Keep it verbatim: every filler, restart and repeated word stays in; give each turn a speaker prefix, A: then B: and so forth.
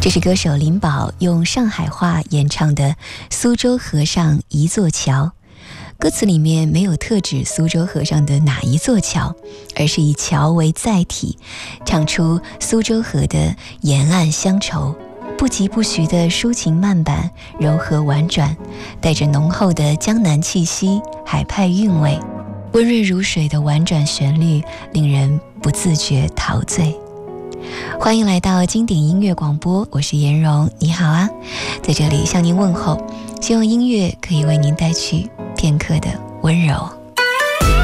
A: 这是歌手林宝用上海话演唱的《苏州河上一座桥》。歌词里面没有特指苏州河上的哪一座桥，而是以桥为载体，唱出苏州河的沿岸乡愁，不疾不徐的抒情慢板，柔和婉转，带着浓厚的江南气息、海派韵味，温润如水的婉转旋律，令人不自觉陶醉。欢迎来到经典音乐广播，我是颜蓉，你好啊，在这里向您问候，希望音乐可以为您带去片刻的温柔。